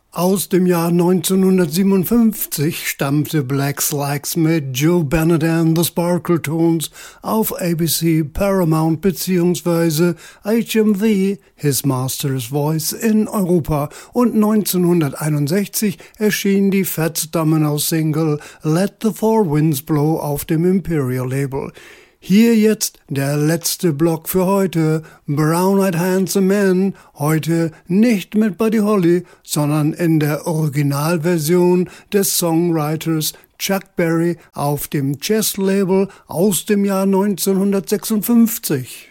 Aus dem Jahr 1957 stammte Black Slacks mit Joe Bennett and the Sparkletones auf ABC, Paramount bzw. HMV, His Master's Voice in Europa, und 1961 erschien die Fats Domino Single Let the Four Winds Blow auf dem Imperial Label. Hier jetzt der letzte Block für heute, Brown-Eyed Handsome Man, heute nicht mit Buddy Holly, sondern in der Originalversion des Songwriters Chuck Berry auf dem Chess-Label aus dem Jahr 1956.